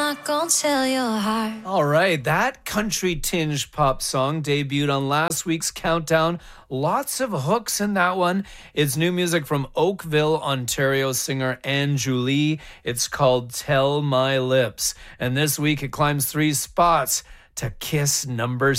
not gonna tell your heart. All right, that country-tinged pop song debuted on last week's Countdown. Lots of hooks in that one. It's new music from Oakville, Ontario singer Andrew Lee. It's called Tell My Lips. And this week it climbs 3 spots to Kiss number